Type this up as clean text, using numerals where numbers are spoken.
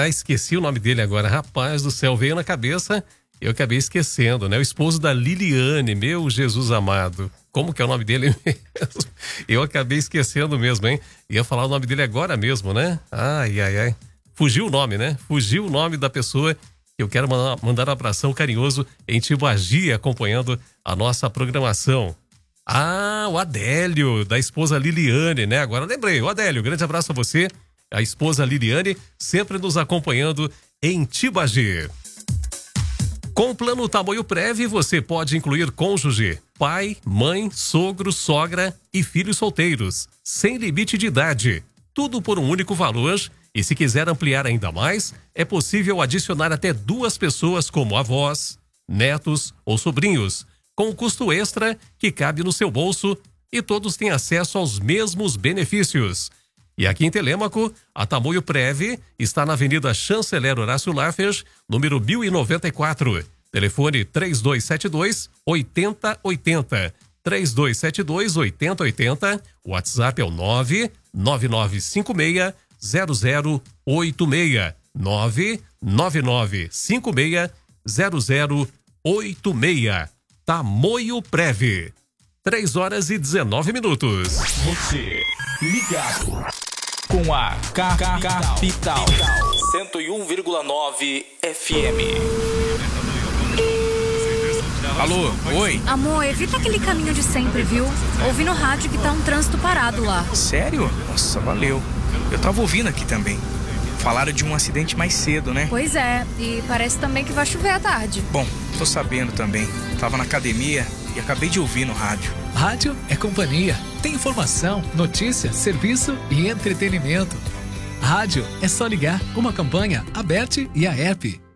esqueci o nome dele agora. Rapaz do céu, veio na cabeça, eu acabei esquecendo, né? O esposo da Liliane, meu Jesus amado. Como que é o nome dele mesmo? Eu acabei esquecendo mesmo, hein? Ia falar o nome dele agora mesmo, né? Ai, ai, ai. Fugiu o nome, né? Fugiu o nome da pessoa. Eu quero mandar um abração carinhoso em Tibagi, acompanhando a nossa programação. Ah, o Adélio, da esposa Liliane, né? Agora lembrei, o Adélio, grande abraço a você. A esposa Liliane, sempre nos acompanhando em Tibagi. Com o plano Tamoio Prev, você pode incluir cônjuge, pai, mãe, sogro, sogra e filhos solteiros, sem limite de idade. Tudo por um único valor. E se quiser ampliar ainda mais, é possível adicionar até 2 pessoas como avós, netos ou sobrinhos, com um custo extra que cabe no seu bolso e todos têm acesso aos mesmos benefícios. E aqui em Telêmaco, a Tamoio Prev está na Avenida Chanceler Horácio Lafer, número 1094. Telefone 3272-8080. 3272-8080. WhatsApp é o 99956 0086 999560086. Tamoio Prev. 3h19. Você ligado com a Capital 101,9 FM. Alô, oi? Amor, evita aquele caminho de sempre, viu? Ouvi no rádio que tá um trânsito parado lá. Sério? Nossa, valeu. Eu tava ouvindo aqui também. Falaram de um acidente mais cedo, né? Pois é, e parece também que vai chover à tarde. Bom, tô sabendo também. Tava na academia e acabei de ouvir no rádio. Rádio é companhia. Tem informação, notícia, serviço e entretenimento. Rádio é só ligar. Uma campanha, a Bet e a app.